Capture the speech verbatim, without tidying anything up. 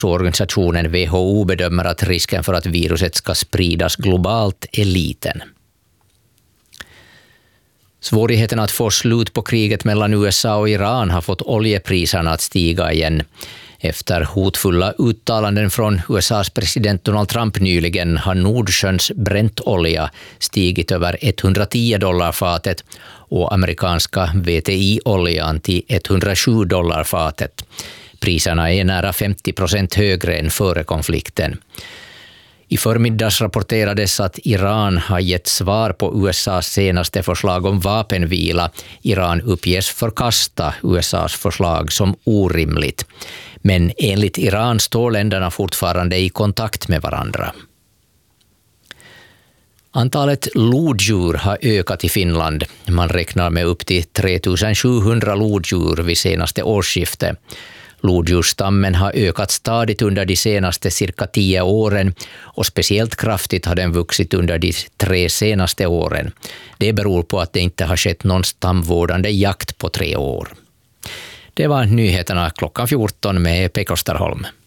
Organisationen W H O bedömer att risken för att viruset ska spridas globalt är liten. Svårigheten att få slut på kriget mellan U S A och Iran har fått oljepriserna att stiga igen. Efter hotfulla uttalanden från U S A:s president Donald Trump nyligen har Nordsjöns Brent-olja stigit över etthundratio dollar fatet och amerikanska W T I-oljan till etthundrasju dollar fatet. Priserna är nära femtio procent högre än före konflikten. I förmiddags rapporterades att Iran har gett svar på U S A:s senaste förslag om vapenvila. Iran uppges förkasta U S A:s förslag som orimligt. Men enligt Iran står länderna fortfarande i kontakt med varandra. Antalet lodjur har ökat i Finland. Man räknar med upp till tre tusen sjuhundra lodjur vid senaste årsskiftet. Lodjursstammen har ökat stadigt under de senaste cirka tio åren och speciellt kraftigt har den vuxit under de tre senaste åren. Det beror på att det inte har skett någon stamvårdande jakt på tre år. Det var nyheterna klockan fjorton med Pekka Österholm.